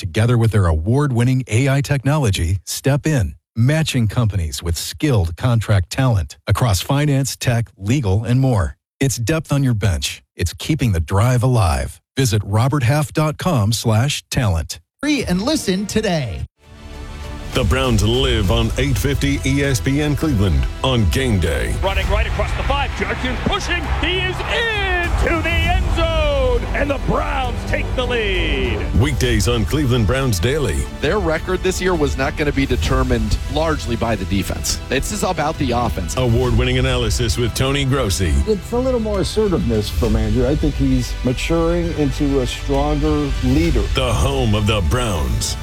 together with their award-winning AI technology, step in, matching companies with skilled contract talent across finance, tech, legal, and more. It's depth on your bench. It's keeping the drive alive. Visit roberthalf.com/talent. Free and listen today. The Browns live on 850 ESPN Cleveland on game day. Running right across the 5. Jerkins pushing. He is into the end zone. And the Browns take the lead. Weekdays on Cleveland Browns Daily. Their record this year was not going to be determined largely by the defense. This is about the offense. Award-winning analysis with Tony Grossi. It's a little more assertiveness from Andrew. I think he's maturing into a stronger leader. The home of the Browns.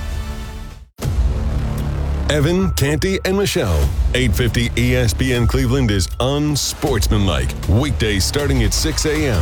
Evan, Canty, and Michelle. 850 ESPN Cleveland is unsportsmanlike. Weekdays starting at 6 a.m.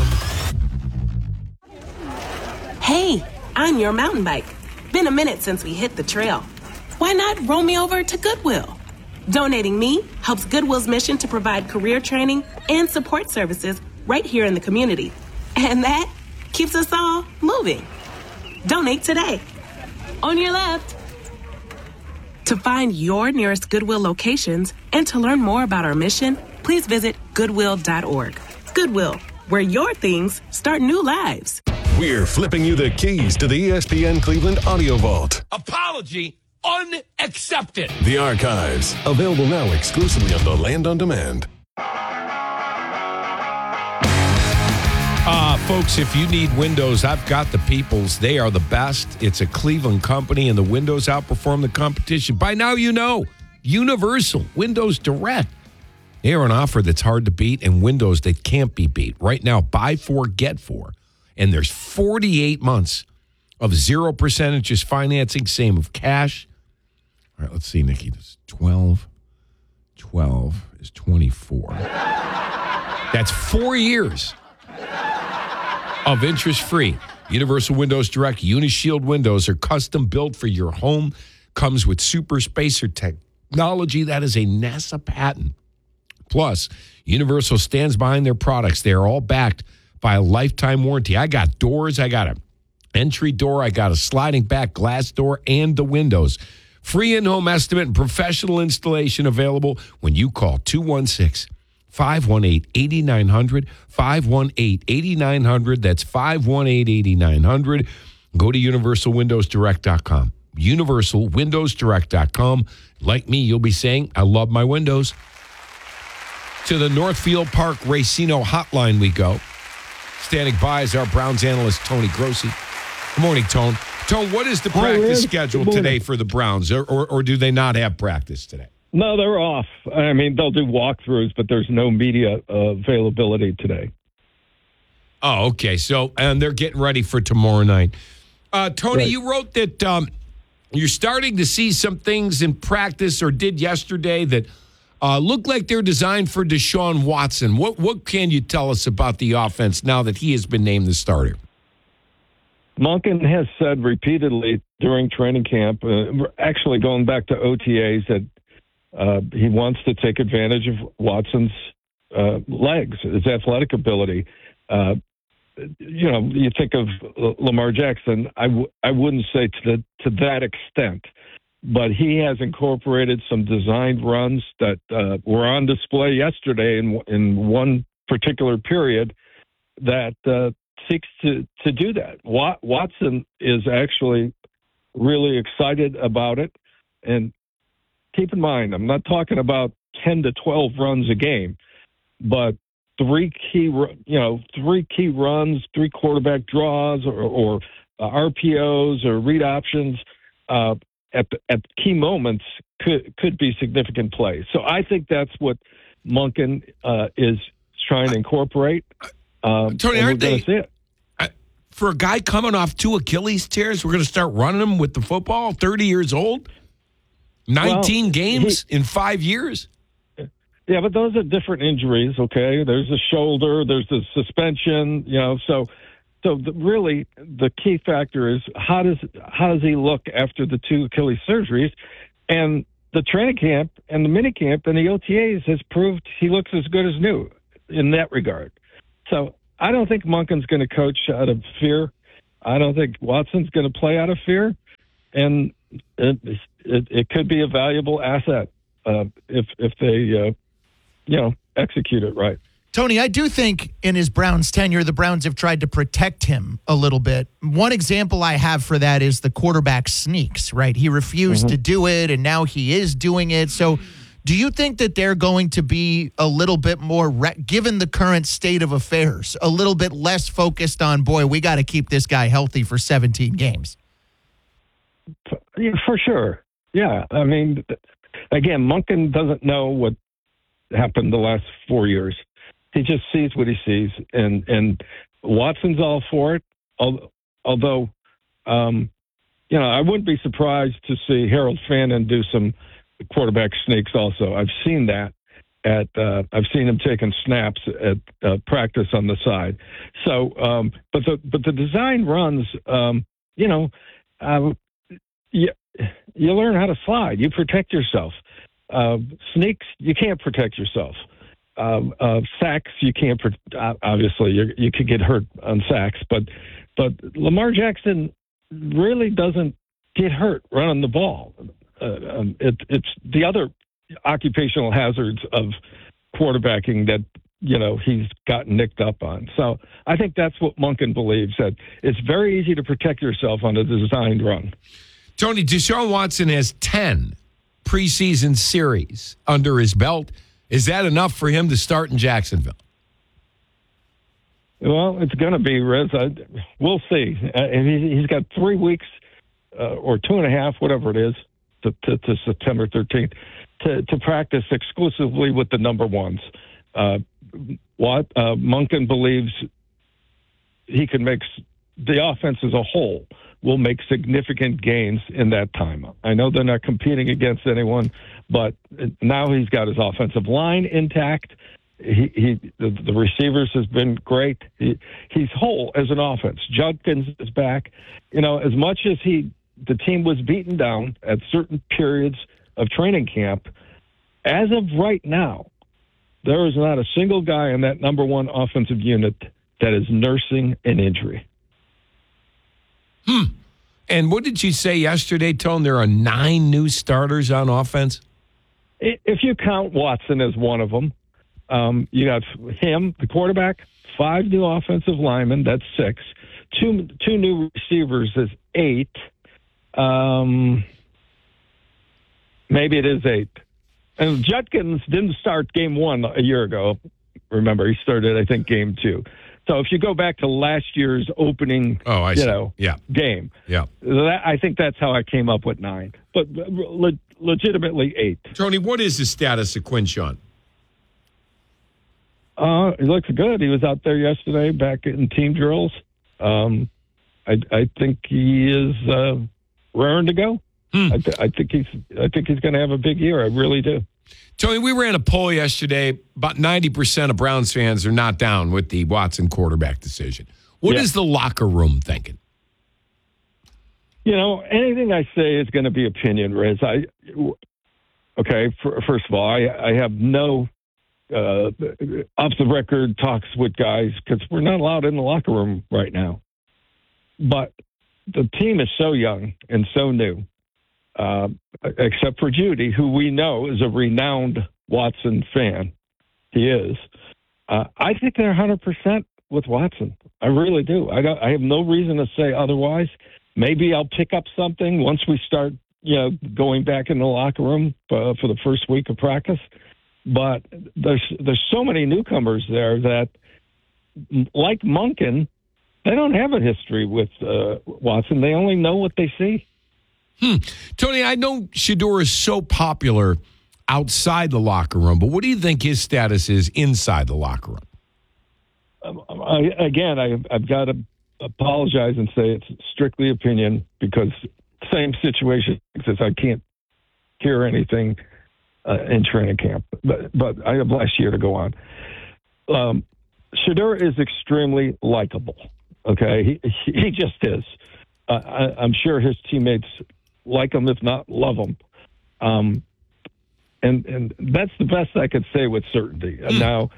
Hey, I'm your mountain bike. Been a minute since we hit the trail. Why not roll me over to Goodwill? Donating me helps Goodwill's mission to provide career training and support services right here in the community. And that keeps us all moving. Donate today. On your left. To find your nearest Goodwill locations and to learn more about our mission, please visit Goodwill.org. Goodwill, where your things start new lives. We're flipping you the keys to the ESPN Cleveland Audio Vault. Apology unaccepted. The archives, available now exclusively on the Land on Demand. Folks, if you need windows, I've got the peoples. They are the best. It's a Cleveland company, and the windows outperform the competition. By now, you know, Universal Windows Direct. They are an offer that's hard to beat and windows that can't be beat. Right now, buy 4, get 4. And there's 48 months of 0% interest financing, same of cash. All right, let's see, Nikki. This 12 is 24. That's 4 years of interest-free. Universal Windows Direct Unishield windows are custom built for your home. Comes with super spacer technology. That is a NASA patent. Plus, Universal stands behind their products. They are all backed by a lifetime warranty. I got doors. I got an entry door. I got a sliding back glass door and the windows. Free in-home estimate and professional installation available when you call 216-518-8900, 518-8900. That's 518-8900. Go to universalwindowsdirect.com. universalwindowsdirect.com. Like me, you'll be saying, I love my windows. To the Northfield Park Racino hotline we go. Standing by is our Browns analyst, Tony Grossi. Good morning, Tone. Tone, what is the practice schedule today for the Browns, or do they not have practice today? No, they're off. I mean, they'll do walkthroughs, but there's no media availability today. Oh, okay. So, and they're getting ready for tomorrow night. Tony, right. You wrote that you're starting to see some things in practice, or did yesterday, that look like they're designed for Deshaun Watson. What can you tell us about the offense now that he has been named the starter? Monken has said repeatedly during training camp, actually going back to OTAs, that he wants to take advantage of Watson's legs, his athletic ability. You think of Lamar Jackson. I wouldn't say to that extent, but he has incorporated some designed runs that were on display yesterday in one particular period that seeks to do that. Watson is actually really excited about it, and keep in mind, I'm not talking about 10 to 12 runs a game, but three key runs, 3 quarterback draws, or RPOs or read options at key moments could be significant plays. So I think that's what Monken is trying to incorporate. Tony, aren't they? See it. For a guy coming off 2 Achilles tears, we're going to start running him with the football, 30 years old? 19 games in 5 years? Yeah, but those are different injuries, okay? There's a shoulder, there's the suspension, so really the key factor is how does he look after the 2 Achilles surgeries? And the training camp and the mini camp and the OTAs has proved he looks as good as new in that regard. So I don't think Monken's going to coach out of fear. I don't think Watson's going to play out of fear. and it could be a valuable asset if they execute it right. Tony, I do think in his Browns tenure, the Browns have tried to protect him a little bit. One example I have for that is the quarterback sneaks, right? He refused to do it, and now he is doing it. So do you think that they're going to be a little bit more, given the current state of affairs, a little bit less focused on, boy, we got to keep this guy healthy for 17 games? Yeah, for sure. Yeah. I mean, again, Monken doesn't know what happened the last 4 years. He just sees what he sees, and Watson's all for it. Although, I wouldn't be surprised to see Harold Fannin do some quarterback sneaks. Also, I've seen that. I've seen him taking snaps at practice on the side. So, but the design runs, you learn how to slide. You protect yourself. Sneaks, you can't protect yourself. Sacks, you can't. Obviously, you could get hurt on sacks, but Lamar Jackson really doesn't get hurt running the ball. It's the other occupational hazards of quarterbacking that he's gotten nicked up on. So I think that's what Monken believes, that it's very easy to protect yourself on a designed run. Tony, Deshaun Watson has 10 preseason series under his belt. Is that enough for him to start in Jacksonville? Well, it's going to be, Riz. We'll see. He's got 3 weeks or 2.5, whatever it is, to September 13th to practice exclusively with the number ones. Monken believes he can make the offense as a whole will make significant gains in that time. I know they're not competing against anyone, but now he's got his offensive line intact. The receivers has been great. He's whole as an offense. Judkins is back. As much as the team was beaten down at certain periods of training camp, as of right now, there is not a single guy in that number one offensive unit that is nursing an injury. And what did you say yesterday, Tone? There are 9 new starters on offense? If you count Watson as one of them, you got him, the quarterback, 5 new offensive linemen, that's 6. Two new receivers is 8. Maybe it is 8. And Judkins didn't start game 1 a year ago. Remember, he started, I think, game 2. So if you go back to last year's opening, game, I think that's how I came up with 9. But legitimately 8. Tony, what is the status of Quinshon? He looks good. He was out there yesterday, back in team drills. I think he is raring to go. I think he's going to have a big year. I really do. Tony, we ran a poll yesterday. About 90% of Browns fans are not down with the Watson quarterback decision. What is the locker room thinking? Anything I say is going to be opinion, Riz. First of all, I have no off-the-record talks with guys because we're not allowed in the locker room right now. But the team is so young and so new. Except for Judy, who we know is a renowned Watson fan. He is. I think they're 100% with Watson. I really do. I have no reason to say otherwise. Maybe I'll pick up something once we start, going back in the locker room for the first week of practice. But there's so many newcomers there that, like Monken, they don't have a history with Watson. They only know what they see. Tony, I know Shedeur is so popular outside the locker room, but what do you think his status is inside the locker room? I've got to apologize and say it's strictly opinion because same situation exists. I can't hear anything in training camp, but I have last year to go on. Shedeur is extremely likable. Okay, he just is. I'm sure his teammates like him, if not love him. And that's the best I could say with certainty. Now,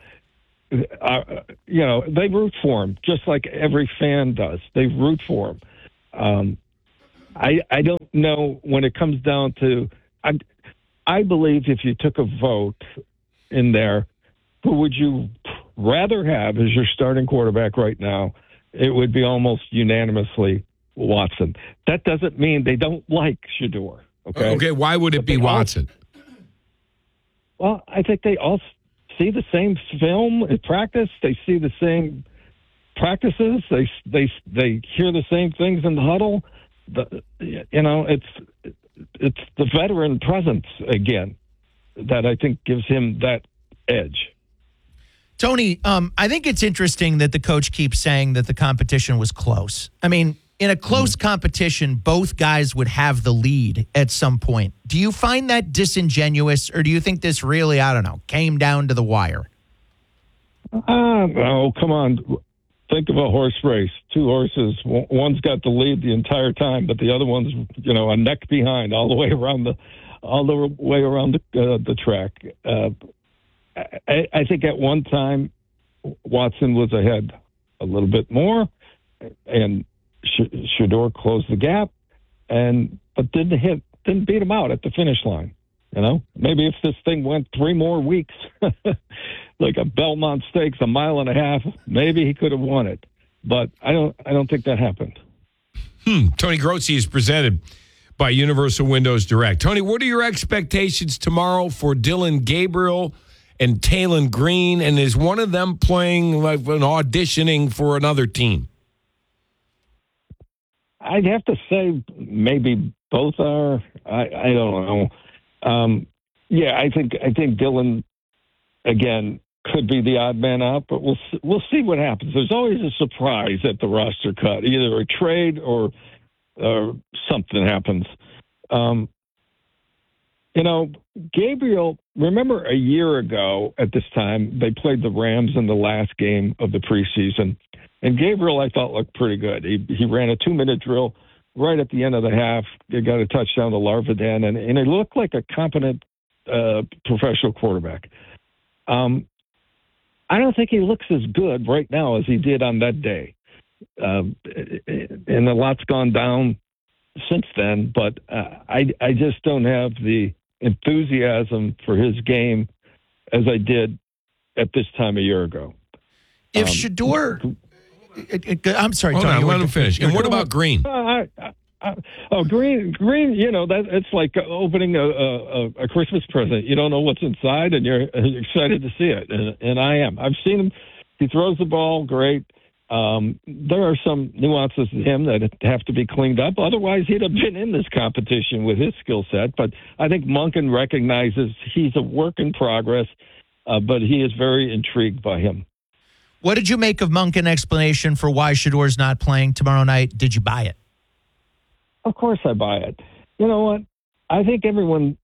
they root for him, just like every fan does. They root for him. I don't know when it comes down to. I believe if you took a vote in there, who would you rather have as your starting quarterback right now? It would be almost unanimously Watson. That doesn't mean they don't like Shedeur. Okay, why would it be Watson? Well, I think they all see the same film at practice. They see the same practices. They hear the same things in the huddle. It's the veteran presence again that I think gives him that edge. Tony, I think it's interesting that the coach keeps saying that the competition was close. I mean, in a close competition, both guys would have the lead at some point. Do you find that disingenuous, or do you think this really, I don't know, came down to the wire? Oh, come on. Think of a horse race. Two horses. One's got the lead the entire time, but the other one's, a neck behind all the way around the track. I think at one time Watson was ahead a little bit more, and Shedeur closed the gap, but didn't beat him out at the finish line. Maybe if this thing went 3 more weeks, like a Belmont Stakes, 1.5 miles, maybe he could have won it. But I don't think that happened. Tony Grotze is presented by Universal Windows Direct. Tony, what are your expectations tomorrow for Dylan Gabriel and Talon Green? And is one of them playing like an auditioning for another team? I'd have to say maybe both are. I don't know. I think Dylan again could be the odd man out, but we'll see what happens. There's always a surprise at the roster cut, either a trade or something happens. Gabriel, remember a year ago at this time, they played the Rams in the last game of the preseason, and Gabriel, I thought, looked pretty good. He ran a 2-minute drill right at the end of the half. He got a touchdown to Larvin, and he looked like a competent professional quarterback. I don't think he looks as good right now as he did on that day. And a lot's gone down since then, but I just don't have the enthusiasm for his game as I did at this time a year ago. If Shedeur... I'm sorry, Hold Tony. on, let him finish. And what about Green? Green, it's like opening a Christmas present. You don't know what's inside, and you're excited to see it. And I am. I've seen him. He throws the ball great. There are some nuances to him that have to be cleaned up. Otherwise, he'd have been in this competition with his skill set. But I think Monken recognizes he's a work in progress, but he is very intrigued by him. What did you make of Monken's explanation for why Shedeur's not playing tomorrow night? Did you buy it? Of course I buy it. You know what? I think everyone,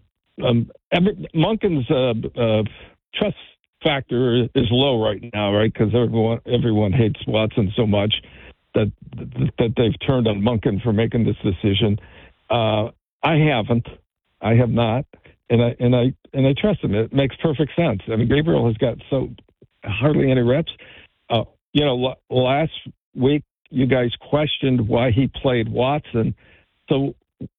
Monken's trust factor is low right now, right? Because everyone hates Watson so much that they've turned on Monken for making this decision. I haven't. I have not, and I trust him. It makes perfect sense. I mean, Gabriel has got hardly any reps. Last week you guys questioned why he played Watson. So,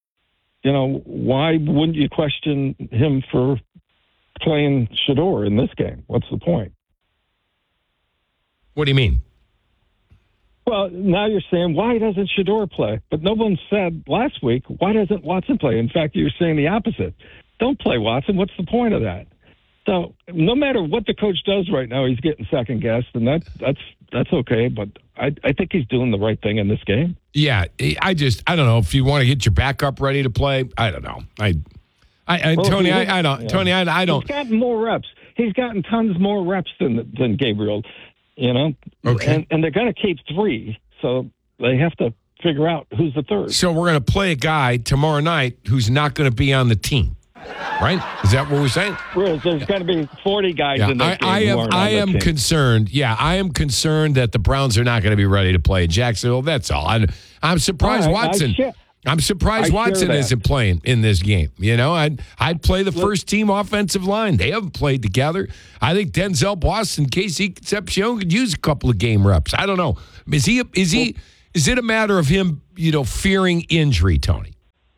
why wouldn't you question him for playing Shedeur in this game? What's the point? What do you mean? Well, now you're saying, why doesn't Shedeur play? But no one said last week, why doesn't Watson play? In fact, you're saying the opposite. Don't play Watson. What's the point of that? So no matter what the coach does right now, he's getting second guessed, and that's okay. But I think he's doing the right thing in this game. Yeah, I don't know if you want to get your backup ready to play. I don't know. Tony, I don't. Tony, I don't. He's gotten more reps. He's gotten tons more reps than Gabriel. Okay. And they're going to keep 3, so they have to figure out who's the third. So we're going to play a guy tomorrow night who's not going to be on the team. Right? Is that what we're saying? There's going to be 40 guys in that game. I am concerned. Yeah, I am concerned that the Browns are not going to be ready to play Jacksonville. That's all. I'm surprised Watson. I'm surprised Watson isn't playing in this game. I'd play the first team offensive line. They haven't played together. I think Denzel Boston, Casey Concepcion could use a couple of game reps. I don't know. Is he Is it a matter of him, fearing injury, Tony?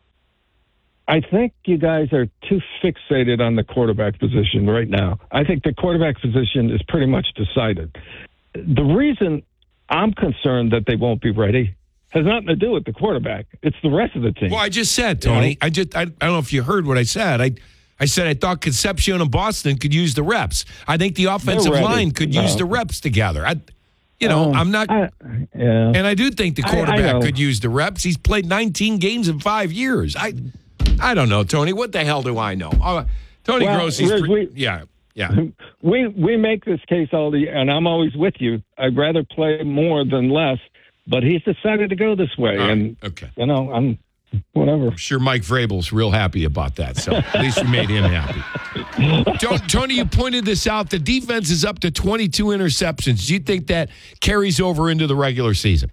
I think you guys are too fixated on the quarterback position right now. I think the quarterback position is pretty much decided. The reason I'm concerned that they won't be ready has nothing to do with the quarterback. It's the rest of the team. Well, I just said, Tony, I don't know if you heard what I said. I said I thought Concepcion and Boston could use the reps. I think the offensive line could use the reps together. I'm not. And I do think the quarterback could use the reps. He's played 19 games in 5 years. I don't know, Tony. What the hell do I know? Tony Grossi's. Yeah. We make this case all the year, and I'm always with you. I'd rather play more than less, but he's decided to go this way. And, I'm whatever. I'm sure Mike Vrabel's real happy about that, so at least you made him happy. Tony, you pointed this out. The defense is up to 22 interceptions. Do you think that carries over into the regular season?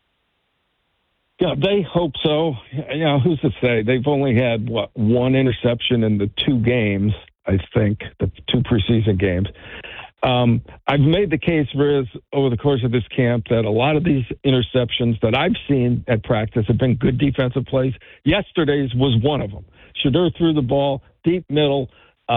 Yeah, they hope so. Who's to say? They've only had, one interception in the 2 games, I think, the 2 preseason games. I've made the case, Riz, over the course of this camp that a lot of these interceptions that I've seen at practice have been good defensive plays. Yesterday's was one of them. Shedeur threw the ball deep middle.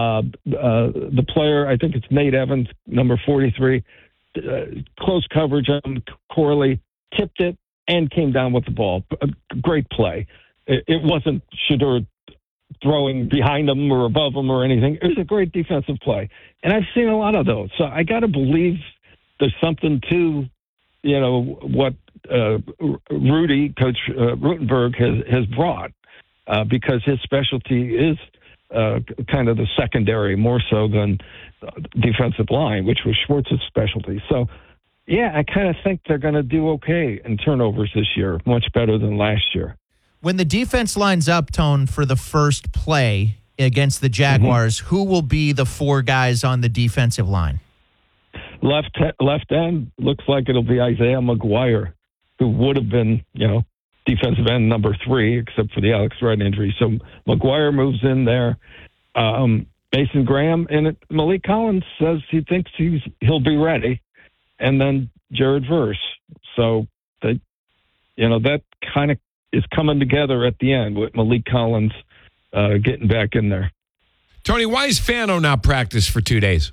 The player, I think it's Nate Evans, number 43, close coverage on Corley, tipped it, and came down with the ball. A great play. It wasn't Shedeur throwing behind him or above him or anything. It was a great defensive play. And I've seen a lot of those. So I got to believe there's something to, what Rudy, Coach Rutenberg, has brought because his specialty is kind of the secondary more so than defensive line, which was Schwartz's specialty. So, yeah, I kind of think they're going to do okay in turnovers this year, much better than last year. When the defense lines up, Tone, for the first play against the Jaguars, who will be the 4 guys on the defensive line? Left end looks like it'll be Isaiah McGuire, who would have been, defensive end number 3, except for the Alex Wright injury. So McGuire moves in there. Mason Graham and Malik Collins says he thinks he'll be ready. And then Jared Verse. So that kind of is coming together at the end with Malik Collins getting back in there. Tony, why is Fano not practiced for 2 days?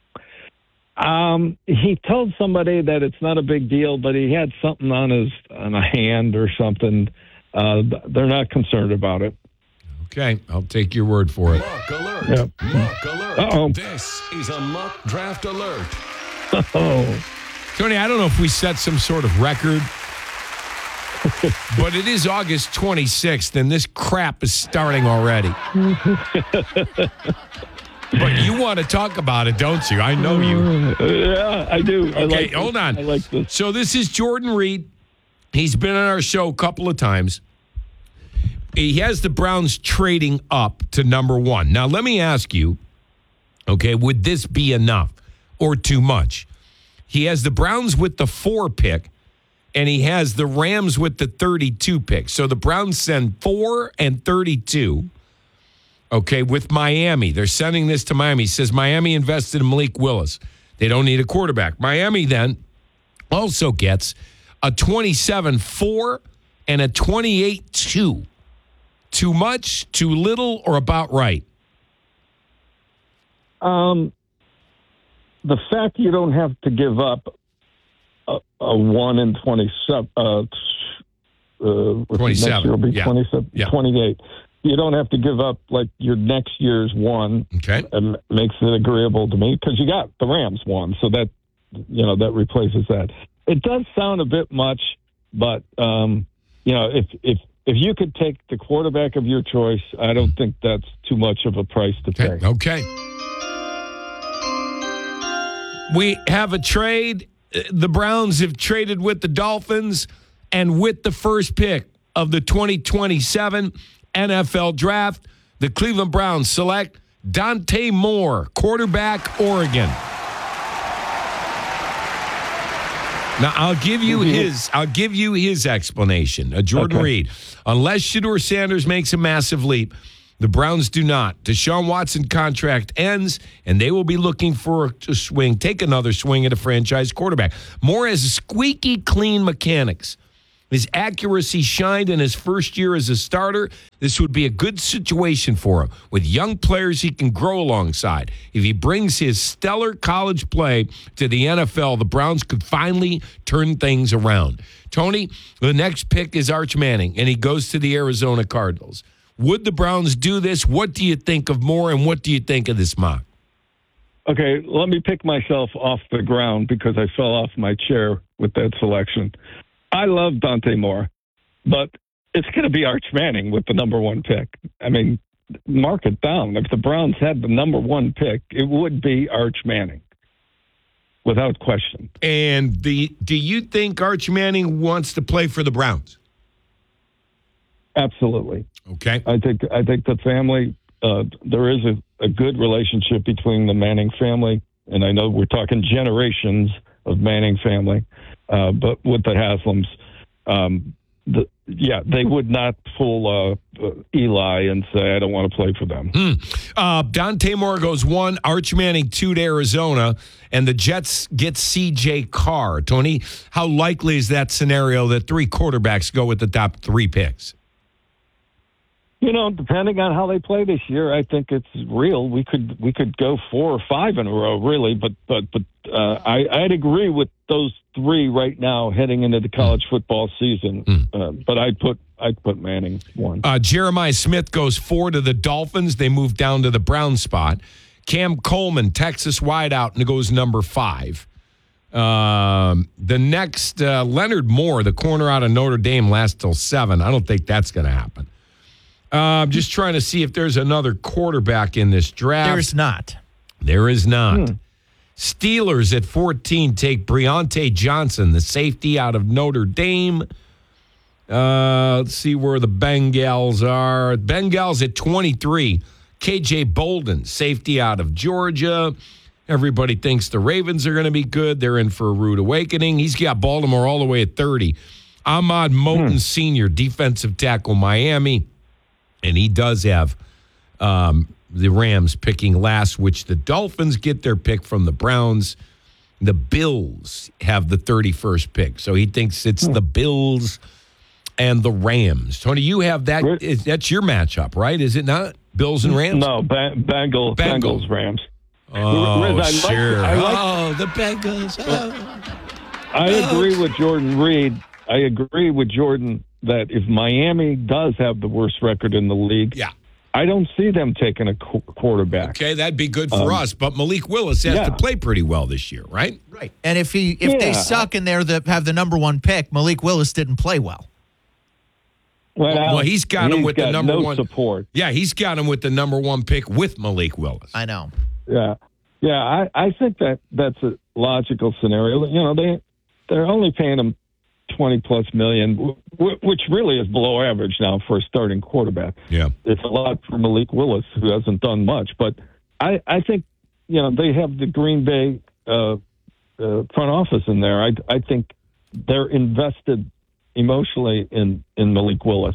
He told somebody that it's not a big deal, but he had something on a hand or something. They're not concerned about it. Okay, I'll take your word for it. Mock alert. Yep. Mock alert. Uh-oh. This is a mock draft alert. Oh. Tony, I don't know if we set some sort of record, but it is August 26th, and this crap is starting already. But you want to talk about it, don't you? I know you. Yeah, I do. Okay, hold on. I like this. So this is Jordan Reed. He's been on our show a couple of times. He has the Browns trading up to number 1. Now, let me ask you, okay, would this be enough or too much? He has the Browns with the 4 pick, and he has the Rams with the 32 pick. So the Browns send 4 and 32, okay, with Miami. They're sending this to Miami. He says Miami invested in Malik Willis. They don't need a quarterback. Miami then also gets a 27-4 and a 28-2. Too much, too little, or about right? The fact you don't have to give up a 1 and 27, 27. Next year will be 27, Yeah. 28. You don't have to give up like your next year's 1. Okay. And makes it agreeable to me because you got the Rams 1, so that that replaces that. It does sound a bit much, but if you could take the quarterback of your choice, I don't think that's too much of a price to pay. Okay. We have a trade. The Browns have traded with the Dolphins, and with the first pick of the 2027 NFL Draft, the Cleveland Browns select Dante Moore, quarterback, Oregon. Now, I'll give you his explanation. Jordan Reed. Unless Shedeur Sanders makes a massive leap, the Browns do not. Deshaun Watson contract ends, and they will be looking for take another swing at a franchise quarterback. Moore has squeaky clean mechanics, His accuracy shined in his first year as a starter. This would be a good situation for him. With young players he can grow alongside. If he brings his stellar college play to the NFL, the Browns could finally turn things around. Tony, the next pick is Arch Manning, and he goes to the Arizona Cardinals. Would the Browns do this? What do you think of Moore, and what do you think of this mock? Okay, let me pick myself off the ground because I fell off my chair with that selection. I love Dante Moore, but it's going to be Arch Manning with the number one pick. I mean, mark it down. If the Browns had the number one pick, it would be Arch Manning, without question. And do you think Arch Manning wants to play for the Browns? Absolutely. Okay. I think the family, there is a good relationship between the Manning family, and I know we're talking generations of Manning family, but with the Haslams, they would not pull Eli and say, I don't want to play for them. Dante Moore goes 1, Arch Manning 2 to Arizona, and the Jets get C.J. Carr. Tony, how likely is that scenario that 3 quarterbacks go with the top 3 picks? You know, depending on how they play this year, I think it's real. We could go 4 or 5 in a row, really. But I'd agree with those 3 right now heading into the college football season. But I'd put Manning 1. Jeremiah Smith goes 4 to the Dolphins. They move down to the Brown spot. Cam Coleman, Texas wideout, and goes number 5. The next Leonard Moore, the corner out of Notre Dame, lasts till 7. I don't think that's going to happen. I'm just trying to see if there's another quarterback in this draft. There's not. There is not. Steelers at 14 take Breontae Johnson, the safety out of Notre Dame. Let's see where the Bengals are. Bengals at 23. KJ Bolden, safety out of Georgia. Everybody thinks the Ravens are going to be good. They're in for a rude awakening. He's got Baltimore all the way at 30. Ahmad Moten Sr., defensive tackle, Miami. And he does have the Rams picking last, which the Dolphins get their pick from the Browns. The Bills have the 31st pick. So he thinks it's the Bills and the Rams. Tony, you have that. That's your matchup, right? Is it not? Bills and Rams? No, Bengals, Rams. Oh, Riz, the Bengals. Oh. I agree with Jordan Reed. I agree with Jordan that if Miami does have the worst record in the league, I don't see them taking a quarterback. Okay, that'd be good for us. But Malik Willis has to play pretty well this year, right? Right. And if they suck and have the number one pick, Malik Willis didn't play well. Well, he's got him with the number one support. Yeah, he's got him with the number 1 pick with Malik Willis. I know. Yeah. I think that's a logical scenario. You know, they're only paying him $20+ million, which really is below average now for a starting quarterback. Yeah, it's a lot for Malik Willis, who hasn't done much. But I think they have the Green Bay front office in there. I think they're invested emotionally in Malik Willis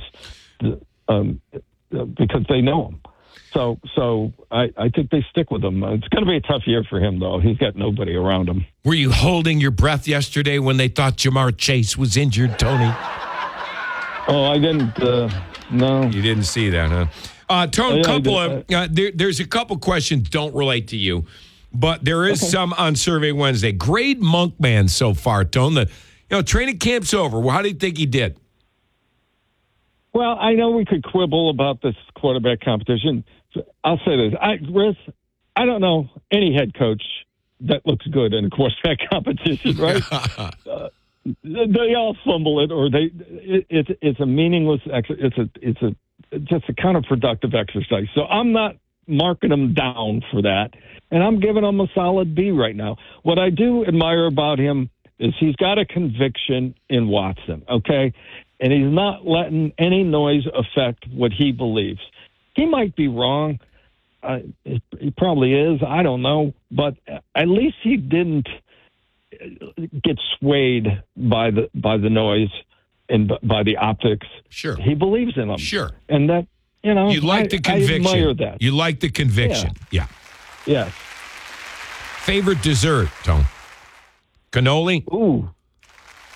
because they know him. So I think they stick with him. It's going to be a tough year for him, though. He's got nobody around him. Were you holding your breath yesterday when they thought Jamar Chase was injured, Tony? Oh, I didn't. No. You didn't see that, huh? Tone, there's a couple questions don't relate to you, but there is some on Survey Wednesday. Grade Monkman so far, Tone. Training camp's over. Well, how do you think he did? Well, I know we could quibble about this quarterback competition. I'll say this. Riz, I don't know any head coach that looks good in a quarterback competition, right? They all fumble it, or it's a meaningless exercise. It's just a counterproductive exercise. So I'm not marking them down for that, and I'm giving him a solid B right now. What I do admire about him is he's got a conviction in Watson, okay? And he's not letting any noise affect what he believes. He might be wrong. He probably is. I don't know. But at least he didn't get swayed by the noise and by the optics. Sure. He believes in them. Sure. And that, you like the conviction. I admire that. You like the conviction. Yeah. Yes. Favorite dessert, Tone? Cannoli? Ooh.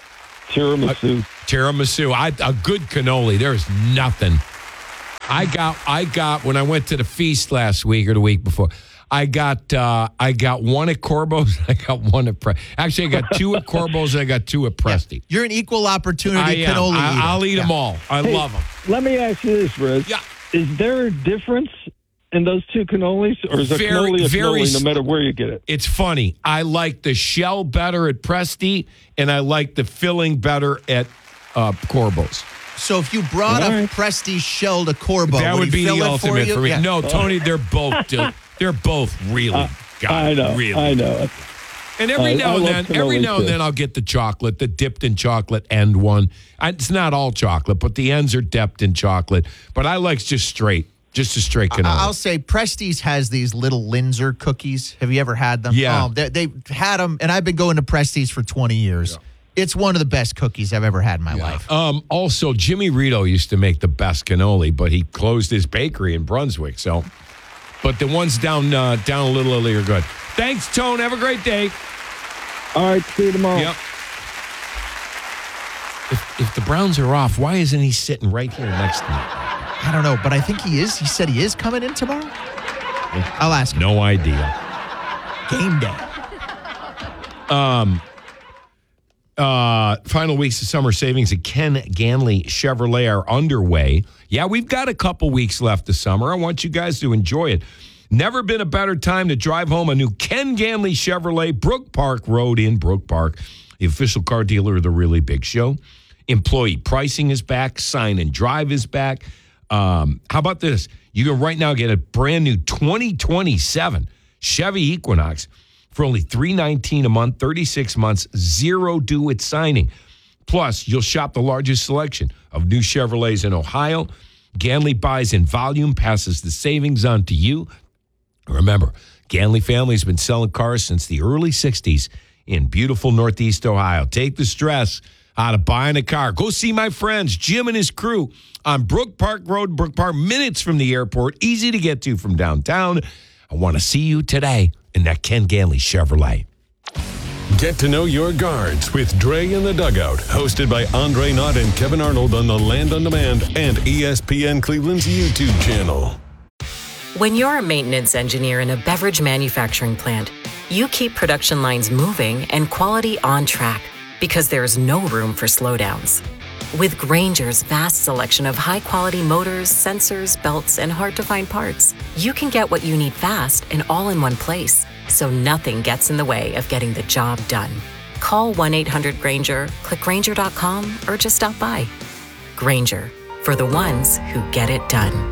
Tiramisu. A good cannoli. There's nothing. I got when I went to the feast last week or the week before. I got one at Corbo's. I got one at Actually, I got two at Corbo's and I got two at Presti. Yeah, you're an equal opportunity cannoli eater. I'll eat them all. I love them. Let me ask you this, Riz. Yeah. Is there a difference in those two cannolis, or is a cannoli a cannoli no matter where you get it? It's funny. I like the shell better at Presti, and I like the filling better at Corbo's. So if you brought a Presti shell to Corbo, that would be the ultimate for me. Yeah. No, Tony, they're both really good. I know. Really. I know. And every now and then I'll get the chocolate, the dipped in chocolate end one. It's not all chocolate, but the ends are dipped in chocolate. But I like just a straight cannoli. I'll say Presti's has these little Linzer cookies. Have you ever had them? Yeah. They've had them, and I've been going to Presti's for 20 years. Yeah. It's one of the best cookies I've ever had in my life. Also, Jimmy Rito used to make the best cannoli, but he closed his bakery in Brunswick. So, but the ones down a little early are good. Thanks, Tone. Have a great day. All right, see you tomorrow. Yep. If the Browns are off, why isn't he sitting right here next to me? I don't know, but I think he is. He said he is coming in tomorrow. I'll ask him. No idea. Game day. Final weeks of summer savings at Ken Ganley Chevrolet are underway. Yeah, we've got a couple weeks left of summer. I want you guys to enjoy it. Never been a better time to drive home a new Ken Ganley Chevrolet, Brook Park Road in Brook Park, the official car dealer of the Really Big Show. Employee pricing is back. Sign and drive is back. How about this? You can right now get a brand new 2027 Chevy Equinox for only $319 a month, 36 months, zero due at signing. Plus, you'll shop the largest selection of new Chevrolets in Ohio. Ganley buys in volume, passes the savings on to you. Remember, Ganley family has been selling cars since the early 60s in beautiful Northeast Ohio. Take the stress out of buying a car. Go see my friends, Jim and his crew, on Brook Park Road, Brook Park, minutes from the airport, easy to get to from downtown. I want to see you today in that Ken Ganley Chevrolet. Get to know your guards with Dre in the Dugout, hosted by Andre Knott and Kevin Arnold on the Land on Demand and ESPN Cleveland's YouTube channel. When you're a maintenance engineer in a beverage manufacturing plant, you keep production lines moving and quality on track because there's no room for slowdowns. With Grainger's vast selection of high-quality motors, sensors, belts, and hard-to-find parts, you can get what you need fast and all in one place, so nothing gets in the way of getting the job done. Call 1-800-GRAINGER, click Grainger.com, or just stop by. Grainger, for the ones who get it done.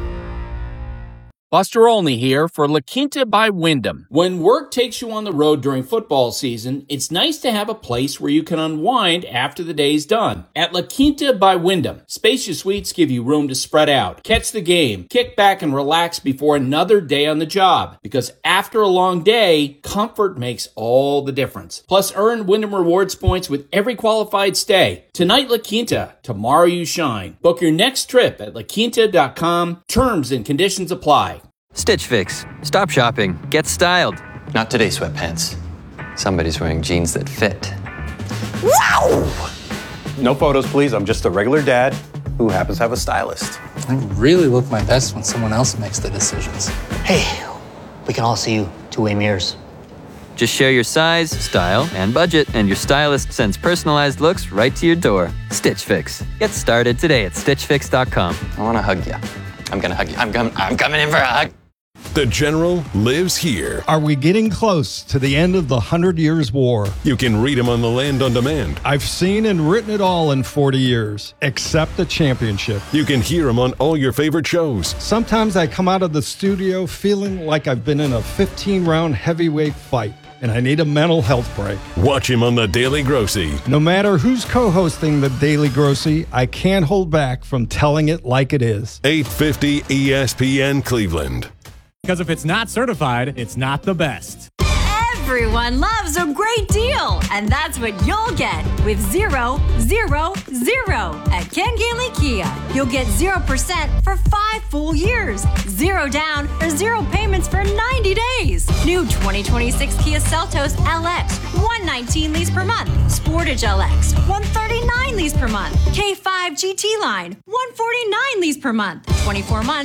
Buster Olney here for La Quinta by Wyndham. When work takes you on the road during football season, it's nice to have a place where you can unwind after the day's done. At La Quinta by Wyndham, spacious suites give you room to spread out, catch the game, kick back and relax before another day on the job. Because after a long day, comfort makes all the difference. Plus, earn Wyndham Rewards points with every qualified stay. Tonight, La Quinta. Tomorrow, you shine. Book your next trip at laquinta.com. Terms and conditions apply. Stitch Fix. Stop shopping. Get styled. Not today, sweatpants. Somebody's wearing jeans that fit. Wow! No photos, please. I'm just a regular dad who happens to have a stylist. I really look my best when someone else makes the decisions. Hey, we can all see you two-way mirrors. Just share your size, style, and budget, and your stylist sends personalized looks right to your door. Stitch Fix. Get started today at StitchFix.com. I want to hug you. I'm going to hug you. I'm coming in for a hug. The General lives here. Are we getting close to the end of the 100 Years' War? You can read him on the Land on Demand. I've seen and written it all in 40 years, except the championship. You can hear him on all your favorite shows. Sometimes I come out of the studio feeling like I've been in a 15-round heavyweight fight, and I need a mental health break. Watch him on The Daily Grossy. No matter who's co-hosting The Daily Grossy, I can't hold back from telling it like it is. 850 ESPN Cleveland. Because if it's not certified, it's not the best. Everyone loves a great deal, and that's what you'll get with 0, 0, 0 at Ken Gailey Kia. You'll get 0% for 5 full years, 0 down or 0 payments for 90 days. New 2026 Kia Seltos LX, 119 lease per month. Sportage LX, 139 lease per month. K5 GT line, 149 lease per month. 24 months.